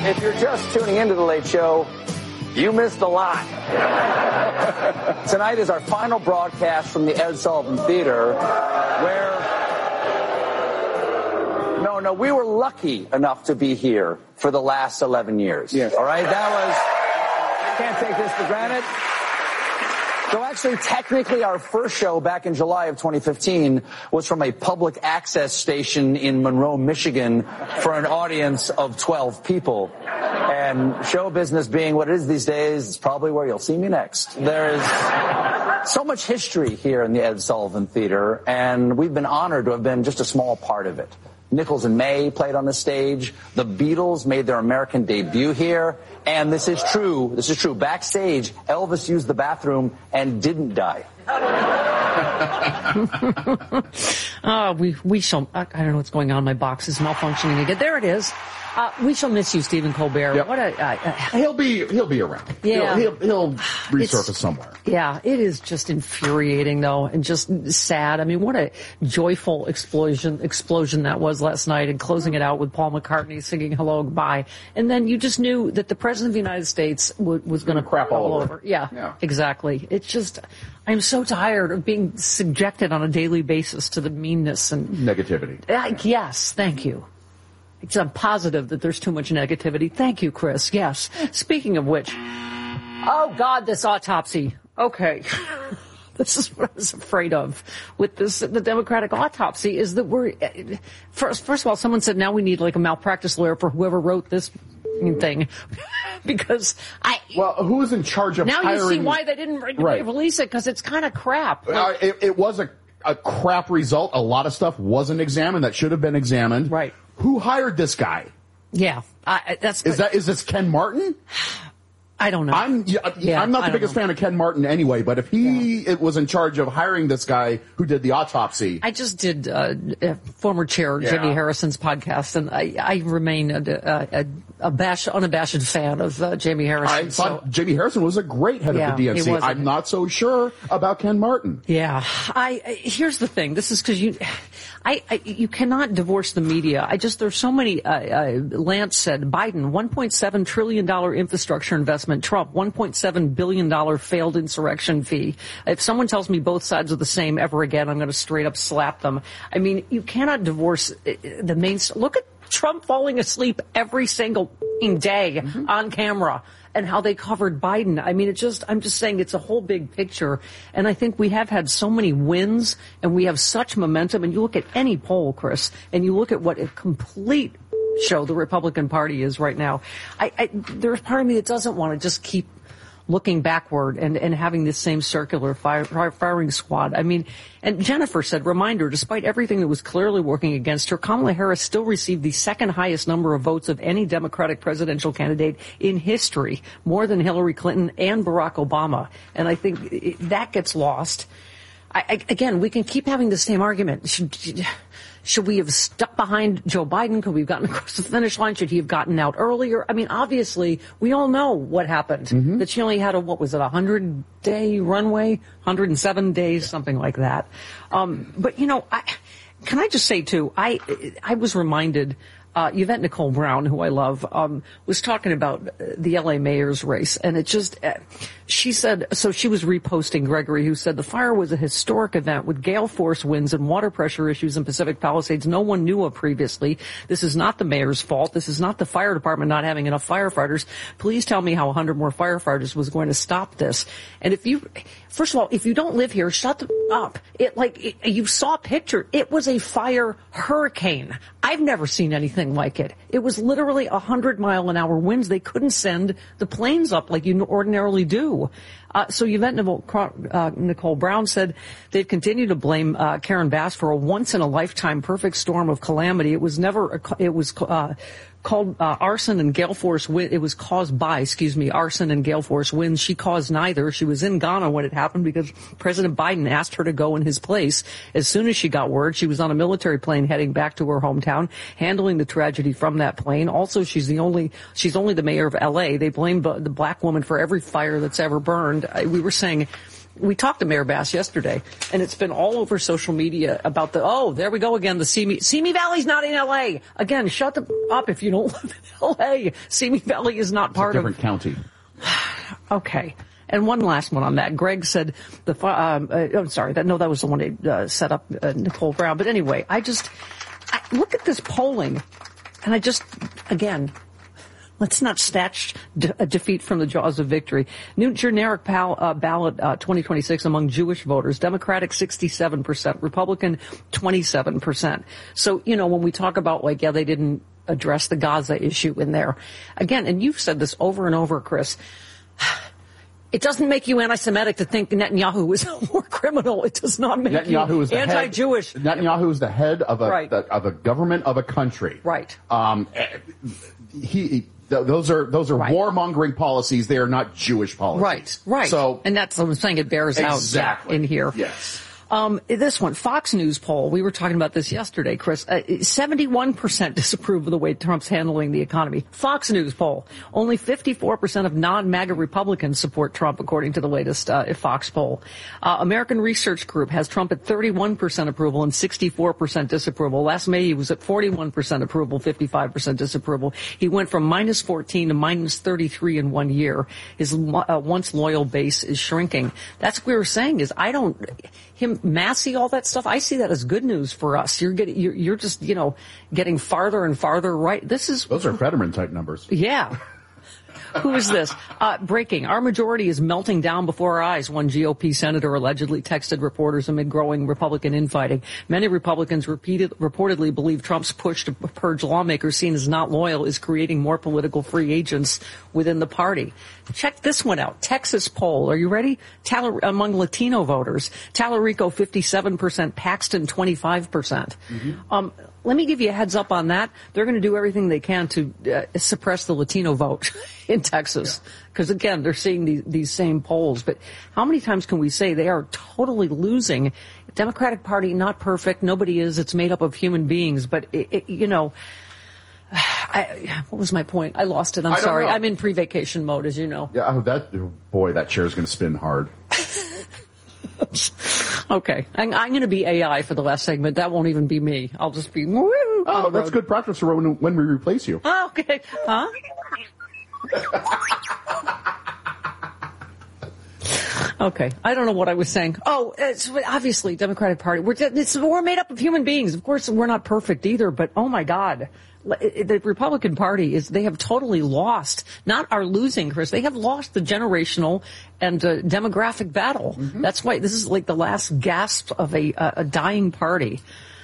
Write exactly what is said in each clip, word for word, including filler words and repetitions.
If you're just tuning into The Late Show, you missed a lot. Tonight is our final broadcast from the Ed Sullivan Theater, where... No, no, we were lucky enough to be here for the last eleven years. Yes. All right? That was... Can't take this for granted. So actually, technically, our first show back in July of twenty fifteen was from a public access station in Monroe, Michigan, for an audience of twelve people. And show business being what it is these days, it's probably where you'll see me next. There is so much history here in the Ed Sullivan Theater, and we've been honored to have been just a small part of it. Nichols and May played on the stage. The Beatles made their American debut here. And this is true. This is true. Backstage, Elvis used the bathroom and didn't die. uh, we we shall. I, I don't know what's going on. My box is malfunctioning again. There it is. Uh, we shall miss you, Stephen Colbert. Yep. What a uh, uh, he'll be he'll be around. Yeah, he'll, he'll, he'll resurface it's, somewhere. Yeah, it is just infuriating though, and just sad. I mean, what a joyful explosion explosion that was last night, and closing it out with Paul McCartney singing "Hello Goodbye," and then you just knew that the president of the United States w- was going to crap all, all over. over. Yeah, yeah, exactly. It's just. I'm so tired of being subjected on a daily basis to the meanness and negativity. Uh, yes, thank you. It's a positive that there's too much negativity. Thank you, Chris. Yes. Speaking of which, oh God, this autopsy. Okay. This is what I was afraid of with this, the Democratic autopsy is that we're, first, first of all, someone said now we need like a malpractice lawyer for whoever wrote this thing. Because I... Well, who is in charge of now hiring... Now you see why they didn't re- right. release it, because it's kind of crap. Like, uh, it, it was a, a crap result. A lot of stuff wasn't examined that should have been examined. Right. Who hired this guy? Yeah. I, that's... Is that is this Ken Martin? I don't know. I'm yeah, yeah, I'm not the biggest know. fan of Ken Martin anyway, but if he yeah. it was in charge of hiring this guy who did the autopsy. I just did uh, uh, former chair yeah. Jimmy Harrison's podcast, and I, I remain a, a, a bash, unabashed fan of uh, Jamie Harrison. I thought so. Jamie Harrison was a great head yeah, of the D N C. I'm not so sure about Ken Martin. Yeah. I, I here's the thing. This is because you... I, I, you cannot divorce the media. I just, there's so many, uh, uh, Lance said, Biden, one point seven trillion dollars infrastructure investment, Trump, one point seven billion dollars failed insurrection fee. If someone tells me both sides are the same ever again, I'm going to straight up slap them. I mean, you cannot divorce the main, look at Trump falling asleep every single day mm-hmm. on camera. And how they covered Biden. I mean, it just, I'm just saying it's a whole big picture. And I think we have had so many wins and we have such momentum. And you look at any poll, Chris, and you look at what a complete show the Republican Party is right now. I, I there's part of me that doesn't want to just keep looking backward and, and having this same circular fire, firing squad. I mean, and Jennifer said, reminder, despite everything that was clearly working against her, Kamala Harris still received the second highest number of votes of any Democratic presidential candidate in history, more than Hillary Clinton and Barack Obama. And I think it, that gets lost. I, I, again, we can keep having the same argument. Should, should we have stuck behind Joe Biden? Could we have gotten across the finish line? Should he have gotten out earlier? I mean, obviously, we all know what happened. Mm-hmm. That she only had a, what was it, a hundred-day runway? one hundred seven days, something like that. Um, but, you know, I, can I just say, too, I, I was reminded... Uh, Yvette Nicole Brown, who I love, um, was talking about the L A mayor's race, and it just, uh, she said, so she was reposting Gregory, who said the fire was a historic event with gale force winds and water pressure issues in Pacific Palisades no one knew of previously. This is not the mayor's fault. This is not the fire department not having enough firefighters. Please tell me how one hundred more firefighters was going to stop this. And if you, first of all, if you don't live here, shut the up. It, like, it, you saw a picture. It was a fire hurricane. I've never seen anything like it. It was literally a hundred mile an hour winds. They couldn't send the planes up like you ordinarily do. Uh, so Yvette Nicole, uh, Nicole Brown said they've continued to blame uh, Karen Bass for a once in a lifetime perfect storm of calamity. It was never, a, it was uh, called uh, arson and gale force wind. It was caused by, excuse me, arson and gale force winds. She caused neither. She was in Ghana when it happened because President Biden asked her to go in his place. As soon as she got word, she was on a military plane heading back to her hometown, handling the tragedy from that plane. Also, she's the only, she's only the mayor of L A. They blamed the black woman for every fire that's ever burned. We were saying, we talked to Mayor Bass yesterday, and it's been all over social media about the, oh, there we go again, the Simi, Simi Valley's not in L A. Again, shut the, up if you don't live in L A. Simi Valley is not it's part a different of... county. Okay. And one last one on that. Greg said the, um, uh, I'm sorry, that, no, that was the one that uh, set up uh, Nicole Brown. But anyway, I just, I look at this polling, and I just, again, let's not snatch de- a defeat from the jaws of victory. New generic pal- uh, ballot uh, twenty twenty-six among Jewish voters, Democratic sixty-seven percent, Republican twenty-seven percent. So, you know, when we talk about, like, yeah, they didn't address the Gaza issue in there. Again, and you've said this over and over, Chris, it doesn't make you anti-Semitic to think Netanyahu is a war criminal. It does not make Netanyahu you is the anti-Jewish. Head, Netanyahu is the head of a right. the, of a government of a country. Right. Um, he, he those are those are right. warmongering policies. They are not Jewish policies. Right. Right. So, and that's what I'm saying. It bears exactly. out in here. Yes. Um, this one, Fox News poll, we were talking about this yesterday, Chris, uh, seventy-one percent disapprove of the way Trump's handling the economy. Fox News poll, only fifty-four percent of non-MAGA Republicans support Trump, according to the latest uh, Fox poll. Uh, American Research Group has Trump at thirty-one percent approval and sixty-four percent disapproval. Last May, he was at forty-one percent approval, fifty-five percent disapproval. He went from minus fourteen to minus thirty-three in one year. His uh, once loyal base is shrinking. That's what we were saying is I don't... Him, Massey, all that stuff, I see that as good news for us. You're getting, you're, you're just, you know, getting farther and farther right. This is... Those are Fetterman type numbers. Yeah. Who is this? Uh, breaking. Our majority is melting down before our eyes, one G O P senator allegedly texted reporters amid growing Republican infighting. Many Republicans repeated, reportedly believe Trump's push to purge lawmakers seen as not loyal is creating more political free agents within the party. Check this one out. Texas poll. Are you ready? Tal- among Latino voters. Tallarico fifty-seven percent, Paxton twenty-five percent. Mm-hmm. Um, let me give you a heads up on that. They're going to do everything they can to uh, suppress the Latino vote in Texas. Because, yeah. again, they're seeing these, these same polls. But how many times can we say they are totally losing? Democratic Party, not perfect. Nobody is. It's made up of human beings. But, it, it, you know, I, what was my point? I lost it. I'm sorry. Know. I'm in pre-vacation mode, as you know. Yeah, oh, that, oh boy, that chair is going to spin hard. Okay, I'm, I'm going to be A I for the last segment. That won't even be me. I'll just be. Woo, oh, that's good practice for when, when we replace you. Oh, okay. Huh? Okay, I don't know what I was saying. Oh, it's obviously Democratic Party. We're it's, we're made up of human beings. Of course, we're not perfect either. But oh my God. The Republican Party is, they have totally lost, not are losing, Chris, they have lost the generational and uh, demographic battle. Mm-hmm. That's why this is like the last gasp of a, a, a dying party.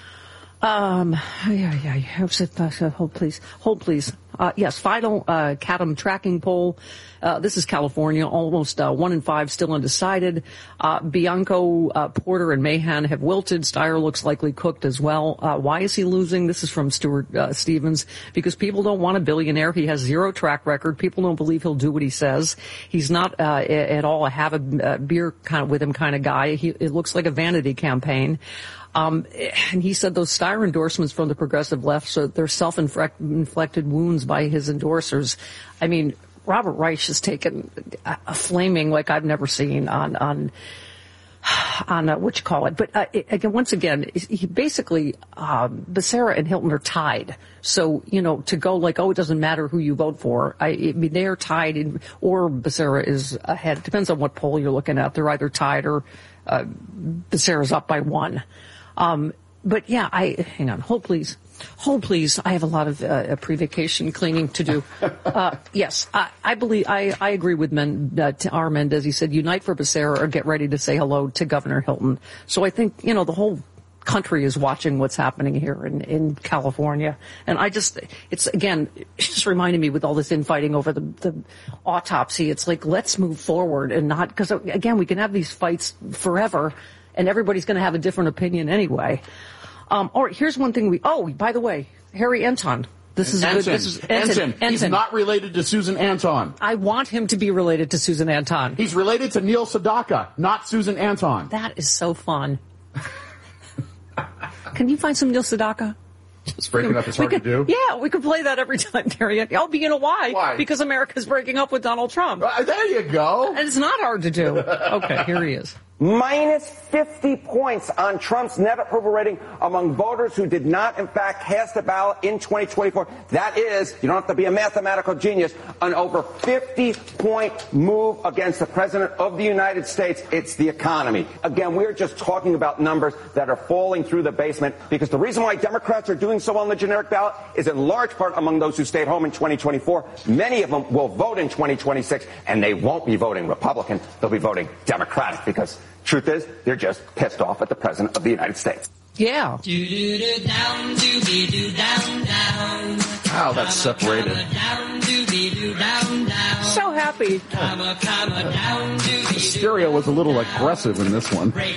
Um, yeah, yeah, yeah. Hold please. Hold please. Uh, yes, final, uh, Catum tracking poll. Uh, this is California. Almost, uh, one in five still undecided. Uh, Bianco, uh, Porter and Mahan have wilted. Steyer looks likely cooked as well. Uh, why is he losing? This is from Stuart, uh, Stevens. Because people don't want a billionaire. He has zero track record. People don't believe he'll do what he says. He's not, uh, at all a have a, a beer kind of with him kind of guy. He, it looks like a vanity campaign. Um, and he said those Steyer endorsements from the progressive left, so they're self-inflicted wounds by his endorsers. I mean, Robert Reich has taken a, a flaming like I've never seen on, on, on, uh, what you call it. But, uh, it, again, once again, he basically, um, Becerra and Hilton are tied. So, you know, to go like, oh, it doesn't matter who you vote for. I, I mean, they are tied in, or Becerra is ahead. It depends on what poll you're looking at. They're either tied or, uh, Becerra's up by one. Um, but yeah, I, hang on, hold please. Hold please. I have a lot of, uh, pre-vacation cleaning to do. Uh, yes, I, I believe, I, I agree with Men, uh, R. Mendez. He said, unite for Becerra or get ready to say hello to Governor Hilton. So I think, you know, the whole country is watching what's happening here in, in California. And I just, it's again, it's just reminded me with all this infighting over the, the autopsy. It's like, let's move forward and not, because again, we can have these fights forever. And everybody's going to have a different opinion anyway. Um, all right, here's one thing we. Oh, by the way, Harry Anton. This is Ensign. a good. This is Ensign. Ensign. Ensign. He's Ensign. not related to Susan Anton. I want him to be related to Susan Anton. He's related to Neil Sedaka, not Susan Anton. That is so fun. Can you find some Neil Sedaka? Just breaking up is hard could, to do? Yeah, we could play that every time, Darian. Oh, but you know why? Why? Because America's breaking up with Donald Trump. Uh, there you go. And it's not hard to do. Okay, here he is. Minus fifty points on Trump's net approval rating among voters who did not, in fact, cast a ballot in twenty twenty-four. That is, you don't have to be a mathematical genius, an over fifty point move against the President of the United States. It's the economy. Again, we're just talking about numbers that are falling through the basement, because the reason why Democrats are doing so well on the generic ballot is in large part among those who stayed home in twenty twenty-four. Many of them will vote in twenty twenty-six, and they won't be voting Republican. They'll be voting Democratic, because truth is, they're just pissed off at the President of the United States. Yeah. Wow, that's separated. So happy. The stereo was a little aggressive in this one.